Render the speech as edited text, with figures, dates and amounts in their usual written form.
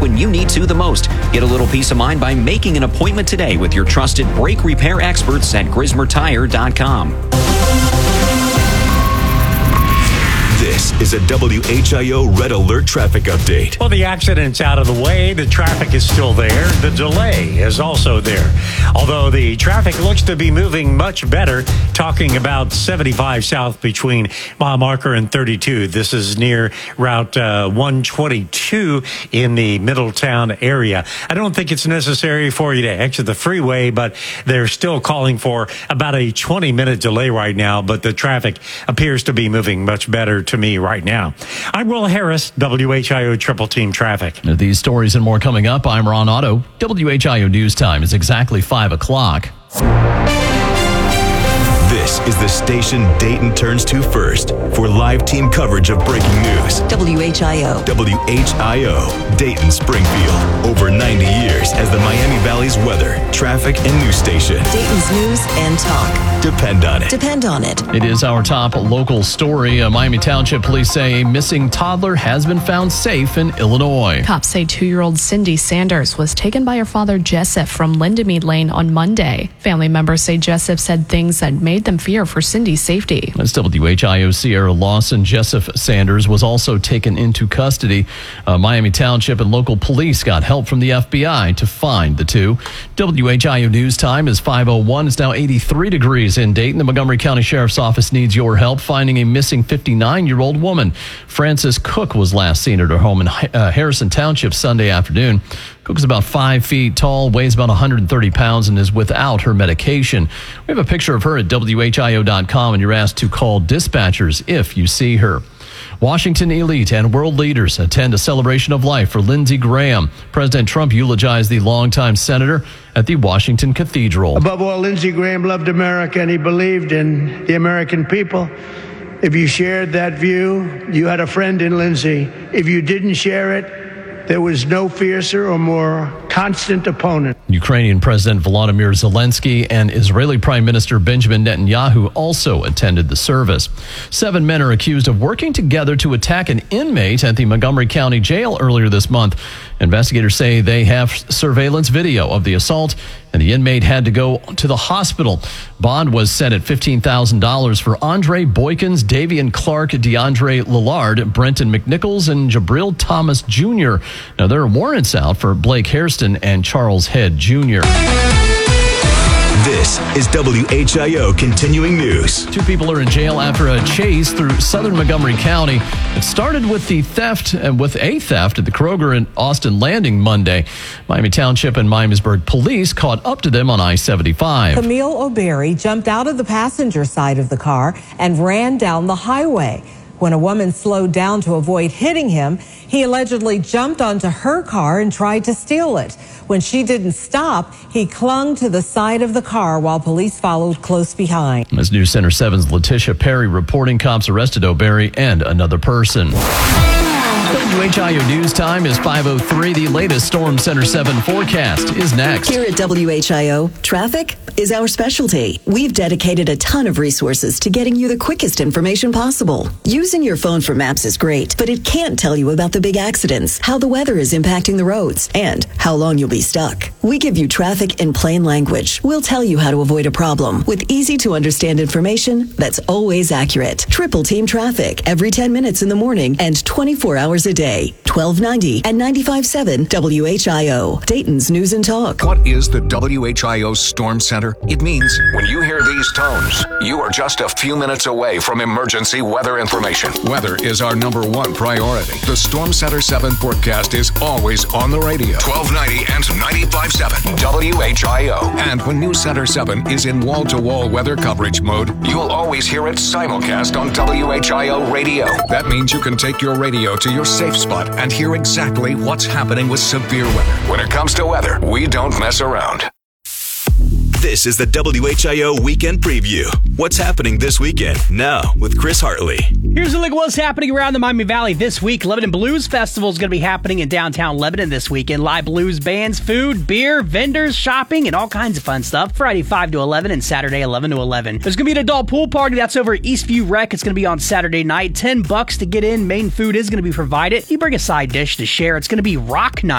when you need to the most. Get a little peace of mind by making an appointment today with your trusted brake repair experts at GrismerTire.com. This is a WHIO Red Alert traffic update. Well, the accident's out of the way. The traffic is still there. The delay is also there. Although the traffic looks to be moving much better, talking about 75 south between mile marker and 32. This is near Route 122 in the Middletown area. I don't think it's necessary for you to exit the freeway, but they're still calling for about a 20-minute delay right now, but the traffic appears to be moving much better to me right now. I'm Will Harris, WHIO Triple Team Traffic. These stories and more coming up. I'm Ron Otto. WHIO News Time is exactly 5 o'clock. This is the station Dayton turns to first for live team coverage of breaking news. WHIO. WHIO, Dayton Springfield. Over 90 years as the Miami Valley's weather, traffic, and news station. Dayton's news and talk. Depend on it. Depend on it. It is our top local story. Miami Township police say a missing toddler has been found safe in Illinois. Cops say 2-year-old Cindy Sanders was taken by her father Jessup from Lindemead Lane on Monday. Family members say Jessup said things that made them fear for Cindy's safety. That's WHIO Sierra Lawson. Jessup Sanders was also taken into custody. Miami Township and local police got help from the FBI to find the two. WHIO News Time is 5:01. It's now 83 degrees in Dayton. The Montgomery County Sheriff's Office needs your help finding a missing 59-year-old woman. Frances Cook was last seen at her home in Harrison Township Sunday afternoon. Cook is about 5 feet tall, weighs about 130 pounds, and is without her medication. We have a picture of her at WHIO.com, and you're asked to call dispatchers if you see her. Washington elite and world leaders attend a celebration of life for Lindsey Graham. President Trump eulogized the longtime senator at the Washington Cathedral. Above all, Lindsey Graham loved America, and he believed in the American people. If you shared that view, you had a friend in Lindsey. If you didn't share it, there was no fiercer or more constant opponent. Ukrainian President Volodymyr Zelensky and Israeli Prime Minister Benjamin Netanyahu also attended the service. 7 men are accused of working together to attack an inmate at the Montgomery County Jail earlier this month. Investigators say they have surveillance video of the assault, and the inmate had to go to the hospital. Bond was set at $15,000 for Andre Boykins, Davian Clark, DeAndre Lillard, Brenton McNichols, and Jabril Thomas Jr. Now, there are warrants out for Blake Hairston and Charles Head Jr. This is WHIO Continuing News. 2 people are in jail after a chase through southern Montgomery County. It started with a theft at the Kroger in Austin Landing Monday. Miami Township and Miamisburg police caught up to them on I-75. Camille O'Berry jumped out of the passenger side of the car and ran down the highway. When a woman slowed down to avoid hitting him, he allegedly jumped onto her car and tried to steal it. When she didn't stop, he clung to the side of the car while police followed close behind. As News Center 7's Letitia Perry reporting, cops arrested O'Berry and another person. WHIO News Time is 5:03. The latest Storm Center 7 forecast is next. Here at WHIO, traffic is our specialty. We've dedicated a ton of resources to getting you the quickest information possible. Using your phone for maps is great, but it can't tell you about the big accidents, how the weather is impacting the roads, and how long you'll be stuck. We give you traffic in plain language. We'll tell you how to avoid a problem with easy-to-understand information that's always accurate. Triple Team Traffic every 10 minutes in the morning and 24 hours a day. 1290 and 95.7 WHIO, Dayton's News and Talk. What is the WHIO Storm Center? It means when you hear these tones, you are just a few minutes away from emergency weather information. Weather is our number 1 priority. The Storm Center 7 forecast is always on the radio. 1290 and 95.7 WHIO. And when News Center 7 is in wall-to-wall weather coverage mode, you'll always hear it simulcast on WHIO radio. That means you can take your radio to your safe spot and hear exactly what's happening with severe weather. When it comes to weather, we don't mess around. This is the WHIO Weekend Preview. What's happening this weekend? Now with Chris Hartley. Here's a look at what's happening around the Miami Valley this week. Lebanon Blues Festival is going to be happening in downtown Lebanon this weekend. Live blues bands, food, beer, vendors, shopping, and all kinds of fun stuff. Friday 5 to 11 and Saturday 11 to 11. There's going to be an adult pool party that's over at Eastview Rec. It's going to be on Saturday night. $10 to get in. Main food is going to be provided. You bring a side dish to share. It's going to be rock night.